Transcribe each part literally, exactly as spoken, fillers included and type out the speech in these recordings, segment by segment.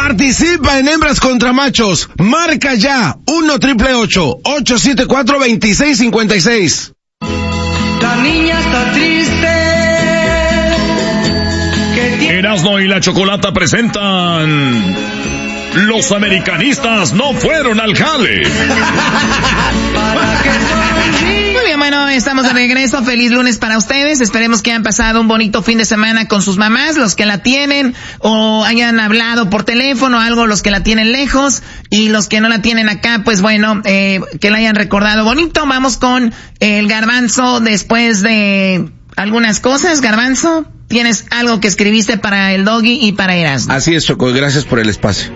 Participa en Hembras contra Machos. Marca ya uno triple ocho ocho siete cuatro dos seis cinco seis. La niña está triste. Erasmo y la Chocolata presentan Los Americanistas no fueron al jale. Muy bien, bueno, estamos de regreso. Feliz lunes para ustedes. Esperemos que hayan pasado un bonito fin de semana con sus mamás, los que la tienen, o hayan hablado por teléfono, algo, los que la tienen lejos, y los que no la tienen acá, pues bueno, eh, que la hayan recordado bonito. Vamos con el Garbanzo después de algunas cosas. Garbanzo, tienes algo que escribiste para el Doggy y para Erasmo. Así es, Choco, gracias por el espacio.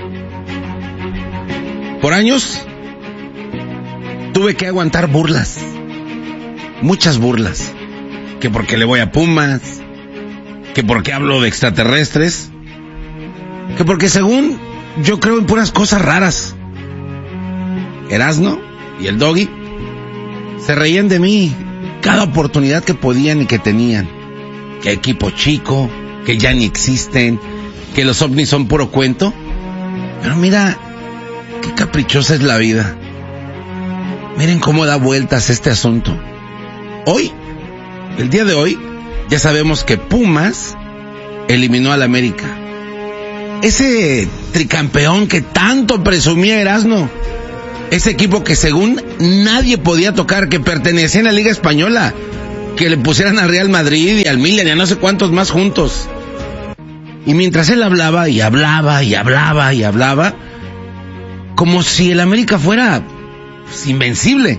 Por años tuve que aguantar burlas, muchas burlas, que porque le voy a Pumas, que porque hablo de extraterrestres, que porque según yo creo en puras cosas raras. Erasmo y el Doggy se reían de mí cada oportunidad que podían y que tenían, que equipo chico, que ya ni existen, que los ovnis son puro cuento. Pero mira, qué caprichosa es la vida. Miren cómo da vueltas este asunto. Hoy, el día de hoy, ya sabemos que Pumas eliminó al América. Ese tricampeón que tanto presumía Erasmo. Ese equipo que según nadie podía tocar, que pertenecía a la Liga Española, que le pusieran a Real Madrid y al Milan y a no sé cuántos más juntos. Y mientras él hablaba y hablaba y hablaba y hablaba, como si el América fuera pues, invencible.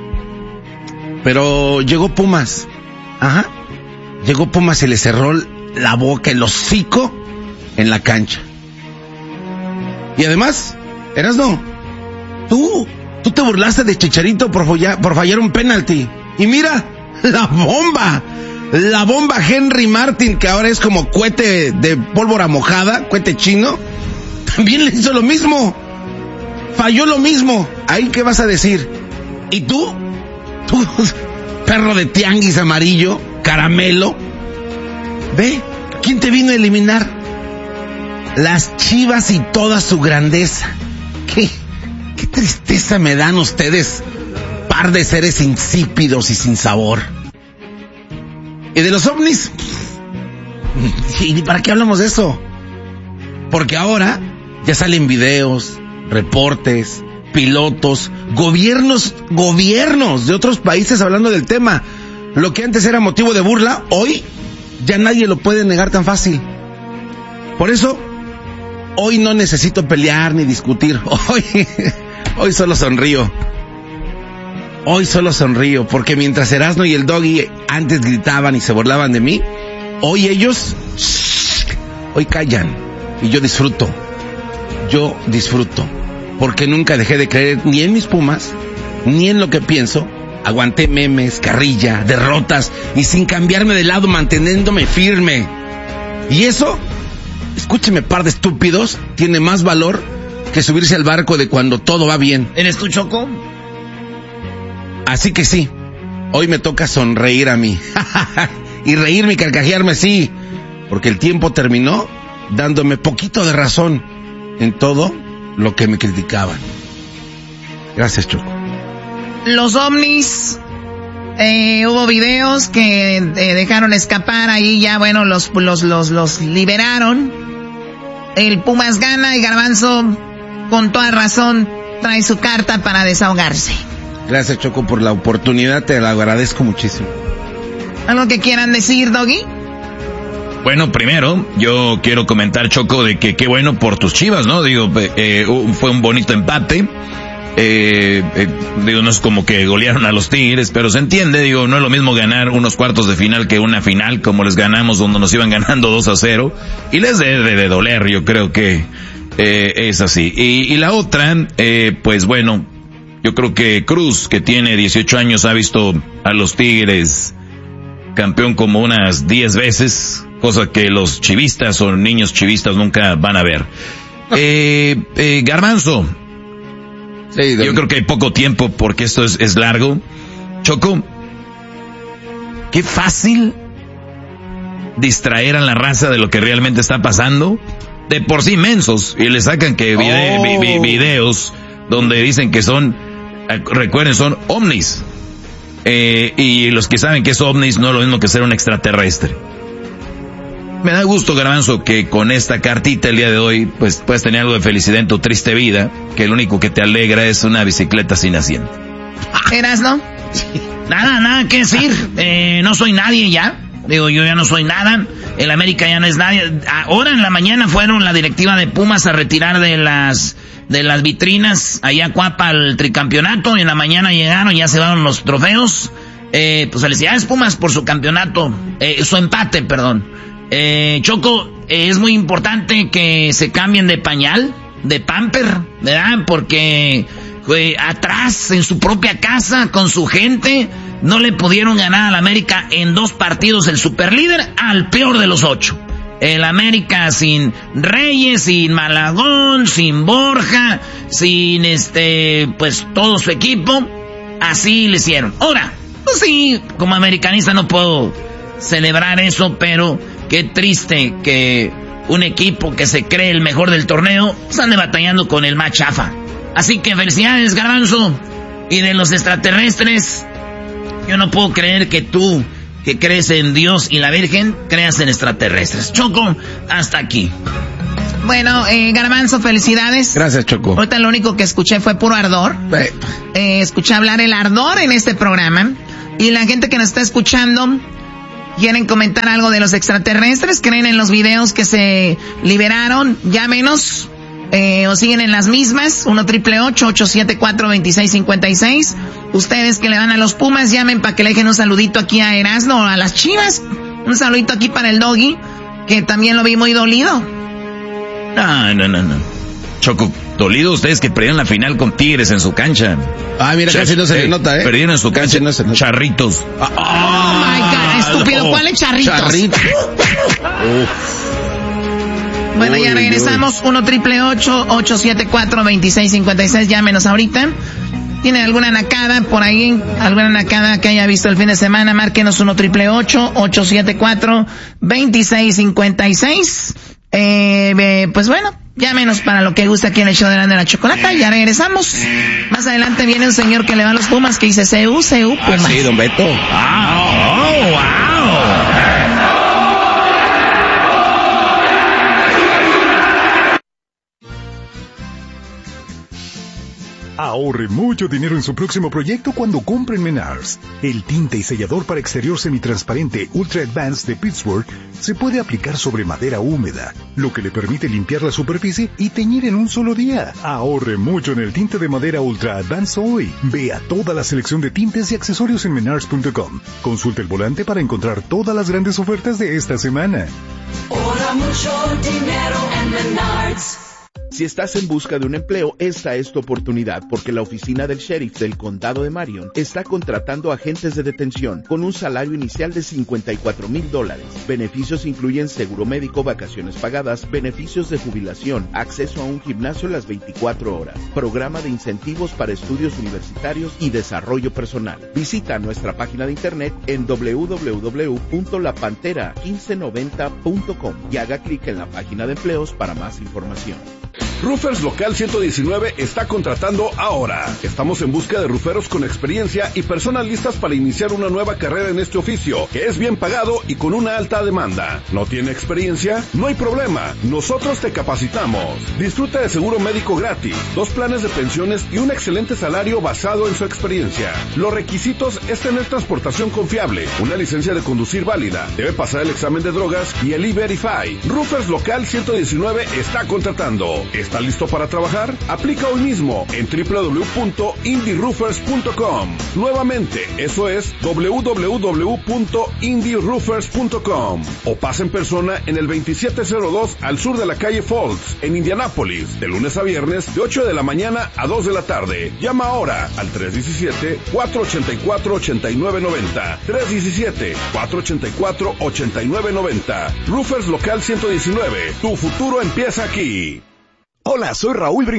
Pero llegó Pumas. Ajá. Llegó Pumas y le cerró la boca, el hocico en la cancha. Y además, Erasmo, tú, tú te burlaste de Chicharito por fallar, por fallar un penalti. Y mira, la bomba, la bomba Henry Martin, que ahora es como cohete de pólvora mojada, cohete chino, también le hizo lo mismo. Falló lo mismo. ¿Ahí qué vas a decir? ¿Y tú? Tú, perro de tianguis amarillo, caramelo. Ve, ¿quién te vino a eliminar? Las Chivas y toda su grandeza. ¿Qué? Qué tristeza me dan ustedes, par de seres insípidos y sin sabor. ¿Y de los ovnis? ¿Y para qué hablamos de eso? Porque ahora ya salen videos, reportes, pilotos, gobiernos, gobiernos de otros países hablando del tema. Lo que antes era motivo de burla, hoy ya nadie lo puede negar tan fácil. Por eso, hoy no necesito pelear ni discutir. Hoy, hoy solo sonrío. Hoy solo sonrío, porque mientras Erasmo y el Doggy antes gritaban y se burlaban de mí, hoy ellos, shh, hoy callan y yo disfruto. Yo disfruto. Porque nunca dejé de creer ni en mis Pumas, ni en lo que pienso. Aguanté memes, carrilla, derrotas, y sin cambiarme de lado, manteniéndome firme. Y eso, escúcheme, par de estúpidos, tiene más valor que subirse al barco de cuando todo va bien. ¿Eres tú, Choco? Así que sí, hoy me toca sonreír a mí. Y reírme y carcajearme, sí. Porque el tiempo terminó dándome poquito de razón en todo lo que me criticaban. Gracias, Choco. Los ovnis, eh, hubo videos que eh, dejaron escapar ahí, ya bueno, los, los, los, los liberaron. El Pumas gana y Garbanzo, con toda razón, trae su carta para desahogarse. Gracias, Choco, por la oportunidad, te la agradezco muchísimo. ¿Algo que quieran decir, Doggy? Bueno, primero, yo quiero comentar, Choco, de que qué bueno por tus Chivas, ¿no? Digo, eh, fue un bonito empate. Eh, eh, digo, no es como que golearon a los Tigres, pero se entiende, digo, no es lo mismo ganar unos cuartos de final que una final, como les ganamos donde nos iban ganando dos a cero, y les debe de doler, yo creo que eh, es así. Y, y la otra, eh, pues bueno, yo creo que Cruz, que tiene dieciocho años, ha visto a los Tigres campeón como unas diez veces, cosa que los chivistas o niños chivistas nunca van a ver. Eh, eh, Garbanzo, sí, yo creo que hay poco tiempo porque esto es, es largo. Choco, qué fácil distraer a la raza de lo que realmente está pasando de por sí mensos y le sacan que vide- Oh. vi- vi- videos donde dicen que son, recuerden, son ovnis. Eh, y los que saben que es ovnis no es lo mismo que ser un extraterrestre. Me da gusto, Garbanzo, que con esta cartita el día de hoy, pues puedes tener algo de felicidad en tu triste vida, que lo único que te alegra es una bicicleta sin asiento. ¿Eras, no? Nada, nada que decir. Eh, no soy nadie ya. Digo, yo ya no soy nada. El América ya no es nadie. Ahora en la mañana fueron la directiva de Pumas a retirar de las de las vitrinas allá a Cuapa el tricampeonato. Y en la mañana llegaron, ya se van los trofeos. Eh, pues felicidades Pumas por su campeonato. Eh, su empate, perdón. Eh, Choco, eh, es muy importante que se cambien de pañal, de pamper, ¿verdad? Porque eh, atrás, en su propia casa, con su gente, no le pudieron ganar al América en dos partidos el superlíder al peor de los ocho. El América sin Reyes, sin Malagón, sin Borja, sin este, pues todo su equipo, así le hicieron. Ahora, pues sí, como americanista no puedo celebrar eso, pero qué triste que un equipo que se cree el mejor del torneo pues ande batallando con el más chafa. Así que felicidades, Garbanzo. Y de los extraterrestres, yo no puedo creer que tú, que crees en Dios y la Virgen, creas en extraterrestres. Choco, hasta aquí. Bueno, eh, Garbanzo, felicidades. Gracias, Choco. Ahorita lo único que escuché fue puro ardor. Eh, Eh, escuché hablar el ardor en este programa. Y la gente que nos está escuchando, ¿quieren comentar algo de los extraterrestres? ¿Creen en los videos que se liberaron? Llámenos. Eh, o siguen en las mismas. uno triple ocho, ocho siete cuatro, dos seis cinco seis. Ustedes que le van a los Pumas, llamen para que le dejen un saludito aquí a Erasmo o a las Chivas. Un saludito aquí para el Doggy, que también lo vi muy dolido. No, no, no, no. Choco, dolido ustedes que perdieron la final con Tigres en su cancha. Ah, mira, casi no se le Eh, nota, ¿eh? Perdieron en su cancha, Casi no se nota. charritos. Oh my God, estúpido. ¿Cuáles charritos? Charrito. Bueno, ya Uy, regresamos. uno triple ocho, ocho siete cuatro, dos seis cinco seis. Llámenos ahorita. ¿Tienen alguna nacada por ahí? ¿Alguna nacada que haya visto el fin de semana? Márquenos uno triple ocho, ocho siete cuatro, dos seis cinco seis. Eh, eh, pues bueno, llámenos para lo que guste aquí en el show de la, de la chocolata. Ya regresamos. Más adelante viene un señor que le va a los Pumas que dice C U, C U, Ah, Pumas. sí, don Beto. Ah, oh, wow. Ahorre mucho dinero en su próximo proyecto cuando compre en Menards. El tinte y sellador para exterior semitransparente Ultra Advanced de Pittsburgh se puede aplicar sobre madera húmeda, lo que le permite limpiar la superficie y teñir en un solo día. Ahorre mucho en el tinte de madera Ultra Advanced hoy. Vea toda la selección de tintes y accesorios en menards punto com. Consulte el volante para encontrar todas las grandes ofertas de esta semana. Ahorra mucho dinero en Menards. Si estás en busca de un empleo, esta es tu oportunidad, porque la oficina del sheriff del condado de Marion está contratando agentes de detención con un salario inicial de cincuenta y cuatro mil dólares. Beneficios incluyen seguro médico, vacaciones pagadas, beneficios de jubilación, acceso a un gimnasio las veinticuatro horas, programa de incentivos para estudios universitarios y desarrollo personal. Visita nuestra página de internet en doble u doble u doble u punto la pantera mil quinientos noventa punto com y haga clic en la página de empleos para más información. Roofers Local ciento diecinueve está contratando ahora. Estamos en busca de rooferos con experiencia y personas listas para iniciar una nueva carrera en este oficio, que es bien pagado y con una alta demanda. ¿No tiene experiencia? No hay problema. Nosotros te capacitamos. Disfruta de seguro médico gratis, dos planes de pensiones y un excelente salario basado en su experiencia. Los requisitos es tener transportación confiable, una licencia de conducir válida, debe pasar el examen de drogas y el E-Verify. Roofers Local ciento diecinueve está contratando. ¿Está listo para trabajar? Aplica hoy mismo en doble u doble u doble u punto indie roofers punto com. Nuevamente, eso es doble u doble u doble u punto indie roofers punto com. O pasa en persona en el veintisiete cero dos al sur de la calle Falls, en Indianápolis, de lunes a viernes, de ocho de la mañana a dos de la tarde. Llama ahora al tres uno siete, cuatro ocho cuatro, ocho nueve nueve cero. tres uno siete, cuatro ocho cuatro, ocho nueve nueve cero. Roofers Local ciento diecinueve. Tu futuro empieza aquí. Hola, soy Raúl Brindis.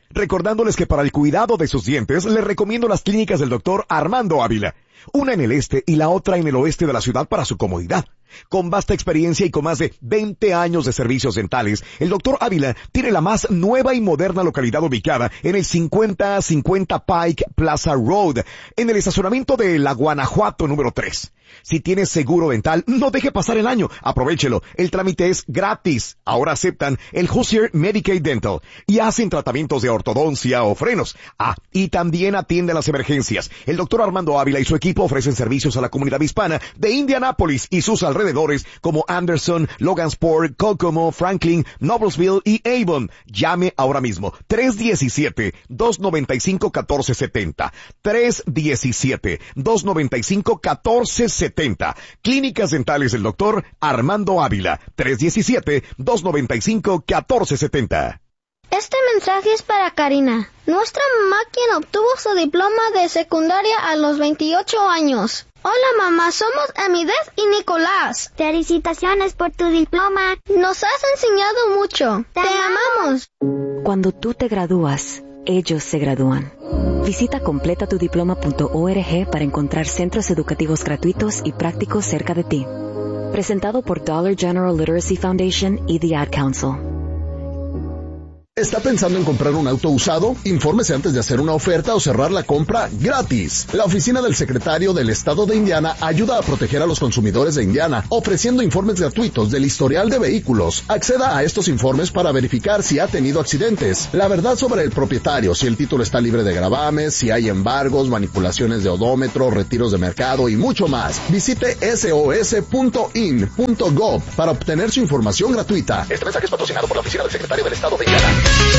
Recordándoles que para el cuidado de sus dientes les recomiendo las clínicas del doctor Armando Ávila. Una en el este y la otra en el oeste de la ciudad para su comodidad. Con vasta experiencia y con más de veinte años de servicios dentales, el doctor Ávila tiene la más nueva y moderna localidad ubicada en el cincuenta cincuenta Pike Plaza Road, en el estacionamiento de la Guanajuato número tres. Si tienes seguro dental, no deje pasar el año. Aprovéchelo. El trámite es gratis. Ahora aceptan el Hoosier Medicaid Dental y hacen tratamientos de ortodoncia o frenos. Ah, y también atiende las emergencias. El doctor Armando Ávila y su equipo ofrecen servicios a la comunidad hispana de Indianápolis y sus alrededores como Anderson, Logansport, Kokomo, Franklin, Noblesville y Avon. Llame ahora mismo. tres diecisiete, dos noventa y cinco, catorce setenta. tres diecisiete, dos noventa y cinco, catorce setenta. Clínicas dentales del doctor Armando Ávila. tres diecisiete, dos noventa y cinco, catorce setenta. Este mensaje es para Karina, nuestra mamá quien obtuvo su diploma de secundaria a los veintiocho años. Hola mamá, somos Amidez y Nicolás. Felicitaciones por tu diploma. Nos has enseñado mucho. Te, te amamos. Cuando tú te gradúas, ellos se gradúan. Visita completa tu diploma punto org para encontrar centros educativos gratuitos y prácticos cerca de ti. Presentado por Dollar General Literacy Foundation y The Ad Council. ¿Está pensando en comprar un auto usado? Infórmese antes de hacer una oferta o cerrar la compra gratis. La oficina del secretario del estado de Indiana ayuda a proteger a los consumidores de Indiana, ofreciendo informes gratuitos del historial de vehículos. Acceda a estos informes para verificar si ha tenido accidentes, la verdad sobre el propietario, si el título está libre de gravames, si hay embargos, manipulaciones de odómetro, retiros de mercado y mucho más. Visite S O S punto in punto gov para obtener su información gratuita. Este mensaje es patrocinado por la oficina del secretario del estado de Indiana.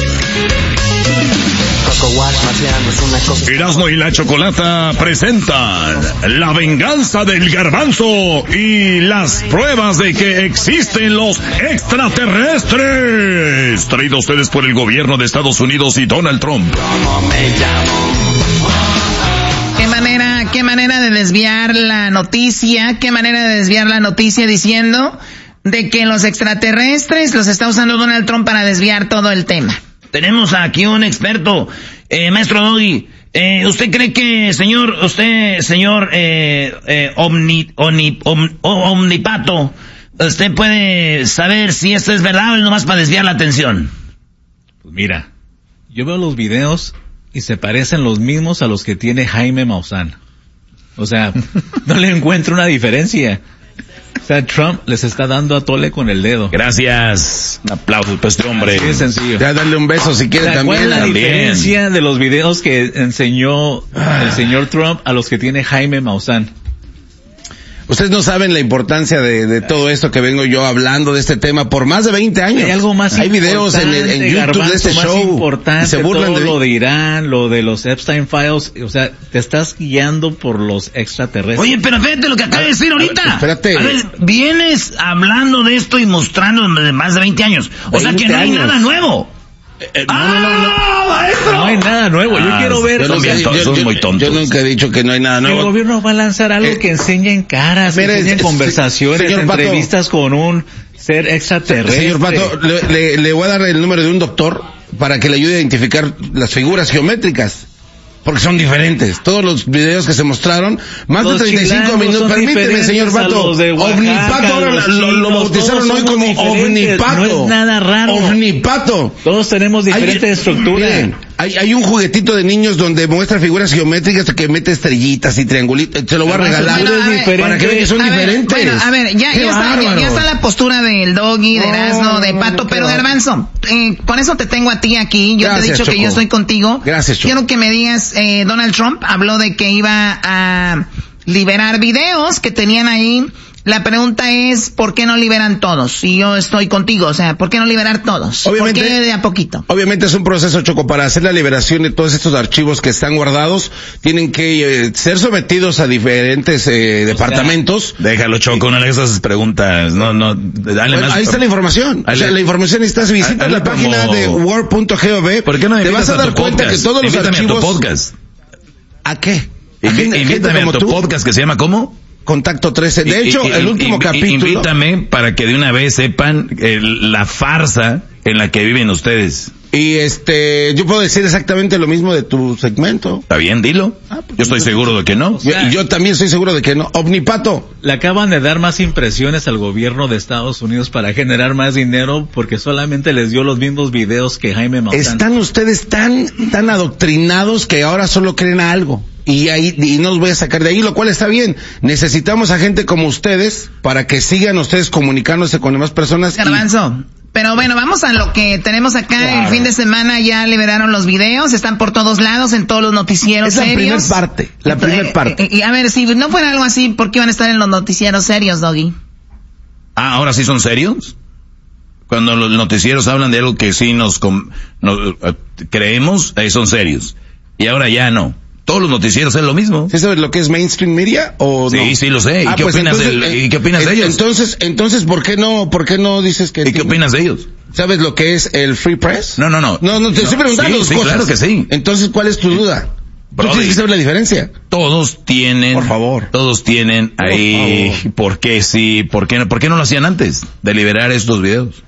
Erasmo y la Chocolata presentan La Venganza del Garbanzo y las pruebas de que existen los extraterrestres. Traído a ustedes por el gobierno de Estados Unidos y Donald Trump. ¿Qué manera, qué manera de desviar la noticia? ¿Qué manera de desviar la noticia diciendo de que los extraterrestres los está usando Donald Trump para desviar todo el tema? Tenemos aquí un experto, eh, maestro Doggy. Eh, ¿Usted cree que, señor, usted, señor, eh, eh, omni, omni, om, omnipato, usted puede saber si esto es verdad o es nomás para desviar la atención? Pues mira, yo veo los videos y se parecen los mismos a los que tiene Jaime Maussan. O sea, no le encuentro una diferencia. O sea, Trump les está dando a tole con el dedo. Gracias. Un aplauso para este hombre. Así de sencillo. Ya dale un beso si quiere también. ¿Cuál es la también. diferencia de los videos que enseñó el señor Trump a los que tiene Jaime Maussan? Ustedes no saben la importancia de, de todo esto que vengo yo hablando de este tema por más de veinte años. Hay algo más Hay videos en, en YouTube Garbanzo, de este más show. Importante, y se burlan todo de lo de Irán, lo de los Epstein Files. O sea, te estás guiando por los extraterrestres. Oye, pero fíjate lo que acaba de decir ahorita. Ver, espérate. A ver, vienes hablando de esto y mostrando de más de veinte años. O sea que no hay años. nada nuevo. Eh, no, no, no, no. ¡Maestro! No hay nada nuevo. Yo Ah, quiero ver. Yo, Son no, bien yo, tontos, yo, son muy yo, tontos. yo nunca he dicho que no hay nada El nuevo. gobierno va a lanzar algo Eh, que enseñe en caras, mire, que enseñe en se- conversaciones, señor Pato. entrevistas con un ser extraterrestre. Señor Pato, le, le, le voy a dar el número de un doctor para que le ayude a identificar las figuras geométricas. Porque son diferentes. Todos los videos que se mostraron, más Los de treinta y cinco chilangos minutos. son Permíteme, diferentes señor a Pato. los de Oaxaca, Omnipato, ahora los lo, lo chinos, bautizaron todos hoy somos como diferentes, Omnipato. no es nada raro. Omnipato. Todos tenemos diferentes Hay- estructuras. Miren, hay, hay un juguetito de niños donde muestra figuras geométricas que mete estrellitas y triangulitos. Se lo voy a regalar Bueno, a ver, para que vean que son a ver, diferentes. bueno, a ver, ya, ¡Qué ya, está, ya, bárbaro! ya está la postura del Doggy, de No, Erasmo, de no, Pato, no, qué pero bárbaro. Garbanzo, eh, por eso te tengo a ti aquí. Yo Gracias, te he dicho que Choco. yo estoy contigo. Gracias, Choco. Quiero que me digas, eh, Donald Trump habló de que iba a liberar videos que tenían ahí. La pregunta es, ¿por qué no liberan todos? Y yo estoy contigo, o sea, ¿por qué no liberar todos? Obviamente- ¿Por qué de a poquito? Obviamente es un proceso, Choco, para hacer la liberación de todos estos archivos que están guardados, tienen que eh, ser sometidos a diferentes eh, departamentos. Déjalo, Choco, no le hagas esas preguntas. No, no, dale Bueno, más. ahí está la información. O sea, Dale. la información está, si visitas Hazle la página como- de world punto gov, ¿Por qué no me te vas invitas a dar tu cuenta podcast? que todos los Invítame archivos... a tu podcast. ¿A qué? Invi- Gente- gente Invítame a como tu tú. podcast que se llama ¿cómo? Contacto trece. De Y- hecho, y- el y- último invi- capítulo... Invítame para que de una vez sepan el- la farsa en la que viven ustedes. Y este, yo puedo decir exactamente lo mismo de tu segmento. Está bien, dilo. Ah, pues yo estoy seguro de que no. Yo, yo también estoy seguro de que no. Omnipato. Le acaban de dar más impresiones al gobierno de Estados Unidos para generar más dinero porque solamente les dio los mismos videos que Jaime Maussan. Están ustedes tan, tan adoctrinados que ahora solo creen a algo. Y ahí, y no los voy a sacar de ahí, lo cual está bien. Necesitamos a gente como ustedes para que sigan ustedes comunicándose con demás personas. Garbanzo. Y... Pero bueno, vamos a lo que tenemos acá. Claro. El fin de semana ya liberaron los videos, están por todos lados, en todos los noticieros serios. Es la primera parte, la primera parte. Y a ver, si no fuera algo así, ¿por qué van a estar en los noticieros serios, Doggy? Ah, ¿ahora sí son serios? Cuando los noticieros hablan de algo que sí nos, nos uh, creemos, ahí son serios. Y ahora ya no. Todos los noticieros es lo mismo. ¿Sí sabes lo que es mainstream media o sí, no? Sí, sí lo sé. ¿Y, ah, qué, pues opinas entonces, de, ¿y qué opinas eh, de ellos? Entonces, entonces, ¿por qué no, por qué no dices que... ¿Y qué opinas de ellos? ¿Sabes lo que es el free press? No, no, no. No, no, te no, estoy preguntando sí, dos sí, cosas. Claro que sí. Entonces, ¿cuál es tu duda? Brody, ¿tú tienes que saber la diferencia? Todos tienen... Por favor. Todos tienen por ahí... Favor. ¿Por qué sí? ¿Por qué no? ¿Por qué no lo hacían antes de liberar estos videos?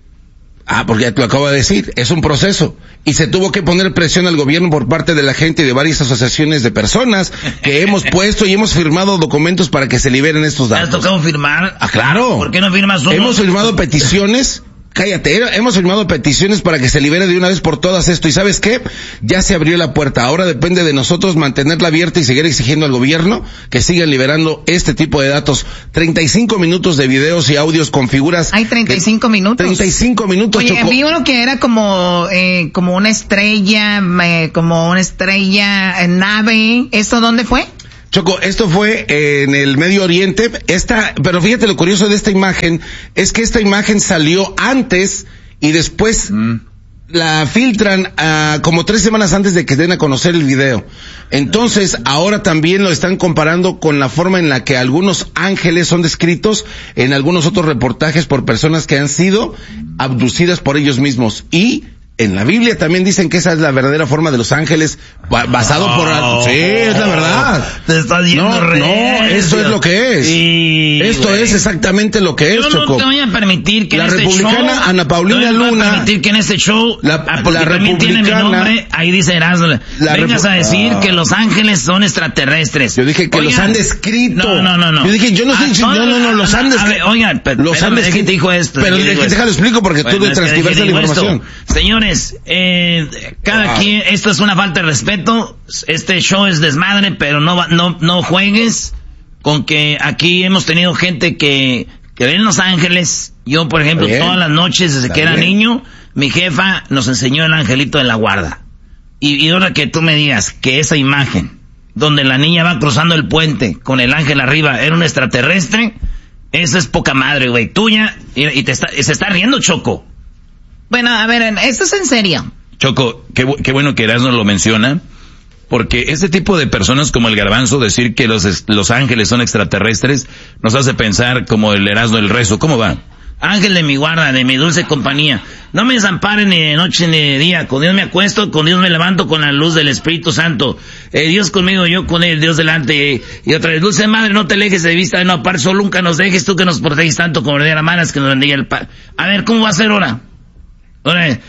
Ah, porque ya te lo acabo de decir, es un proceso. Y se tuvo que poner presión al gobierno por parte de la gente y de varias asociaciones de personas que hemos puesto y hemos firmado documentos para que se liberen estos datos. ¿Te has tocado firmar? Ah, claro. ¿Por qué no firmas uno? Hemos firmado peticiones... Cállate, hemos firmado peticiones para que se libere de una vez por todas esto. ¿Y sabes qué? Ya se abrió la puerta. Ahora depende de nosotros mantenerla abierta y seguir exigiendo al gobierno que sigan liberando este tipo de datos. treinta y cinco minutos de videos y audios con figuras. Hay treinta y cinco minutos. treinta y cinco minutos. Oye, Choco. vi uno que era como, eh, como una estrella, eh, como una estrella, eh, nave. ¿Esto dónde fue? Choco, esto fue en el Medio Oriente. Esta, pero fíjate lo curioso de esta imagen, es que esta imagen salió antes y después mm. la filtran uh, como tres semanas antes de que den a conocer el video. Entonces, ahora también lo están comparando con la forma en la que algunos ángeles son descritos en algunos otros reportajes por personas que han sido abducidas por ellos mismos. Y en la Biblia también dicen que esa es la verdadera forma de los ángeles, basado oh, por... Sí, es la verdad. Te estás yendo No, re, no, eso es lo que es. Sí, Esto güey. es exactamente lo que es, Yo Choco. no te voy a permitir que la en este republicana show... Ana Paulina no Luna... a permitir que en este show... La, ah, porque la también tiene mi nombre, ahí dice Erasmo. Vengas a decir ah. que los ángeles son extraterrestres. Yo dije que oigan, los han descrito. No, no, no, no. Yo dije, yo no sé... No, no, no, los han descrito. Oigan, pero, los han descrito. dijo esto. Pero déjalo explico porque bueno, tú es transcribiste la información. Esto. Señores, eh, cada ah. quien... Esto es una falta de respeto. Este show es desmadre, pero no va, no, no juegues con que aquí hemos tenido gente que, que ve en Los Ángeles. Yo, por ejemplo, bien. todas las noches desde Está que era bien. niño, mi jefa nos enseñó el angelito de la guarda. Y, y ahora que tú me digas que esa imagen, donde la niña va cruzando el puente con el ángel arriba, era un extraterrestre, esa es poca madre, güey, tuya, y, y te está, se está riendo, Choco. Bueno, a ver, esto es en serio. Choco, qué, qué bueno que Erasmo lo menciona, porque este tipo de personas como el Garbanzo, decir que los, los ángeles son extraterrestres, nos hace pensar como el Erasmo del rezo. ¿Cómo va? Ángel de mi guarda, de mi dulce compañía, no me desamparen ni de noche ni de día, con Dios me acuesto, con Dios me levanto con la luz del Espíritu Santo, eh, Dios conmigo, yo con él, Dios delante, eh, y otra vez, dulce madre, no te alejes de vista, no aparso, nunca nos dejes, tú que nos proteges tanto como de la manas que nos bendiga el Padre. A ver, ¿cómo va a ser ahora? Ahora, eh,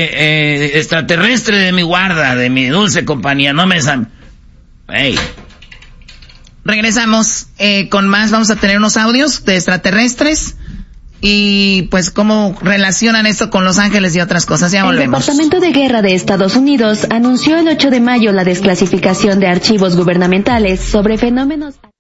eh, extraterrestre de mi guarda, de mi dulce compañía, no me desamparen. Hey. Regresamos eh, con más, vamos a tener unos audios de extraterrestres. Y pues cómo relacionan esto con Los Ángeles y otras cosas. Ya volvemos. El Departamento de Guerra de Estados Unidos anunció el ocho de mayo la desclasificación de archivos gubernamentales sobre fenómenos